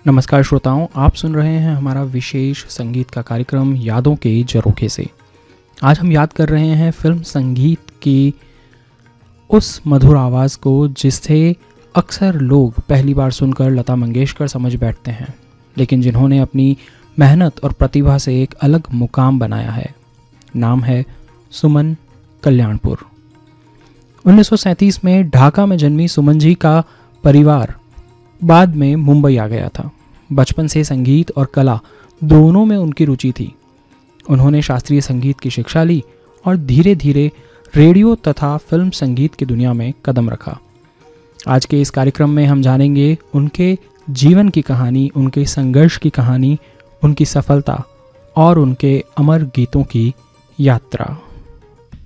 नमस्कार श्रोताओं, आप सुन रहे हैं हमारा विशेष संगीत का कार्यक्रम यादों के झरोखे से। आज हम याद कर रहे हैं फिल्म संगीत की उस मधुर आवाज़ को जिसे अक्सर लोग पहली बार सुनकर लता मंगेशकर समझ बैठते हैं, लेकिन जिन्होंने अपनी मेहनत और प्रतिभा से एक अलग मुकाम बनाया है। नाम है सुमन कल्याणपुर। 1937 में ढाका में जन्मी सुमन जी का परिवार बाद में मुंबई आ गया था। बचपन से संगीत और कला दोनों में उनकी रुचि थी। उन्होंने शास्त्रीय संगीत की शिक्षा ली और धीरे धीरे रेडियो तथा फिल्म संगीत की दुनिया में कदम रखा। आज के इस कार्यक्रम में हम जानेंगे उनके जीवन की कहानी, उनके संघर्ष की कहानी, उनकी सफलता और उनके अमर गीतों की यात्रा।